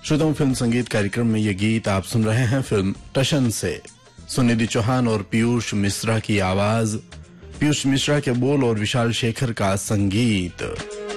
श्रोताओं, फिल्म संगीत कार्यक्रम में ये गीत आप सुन रहे हैं फिल्म टशन से। सुनिधि चौहान और पीयूष मिश्रा की आवाज, पीयूष मिश्रा के बोल और विशाल शेखर का संगीत।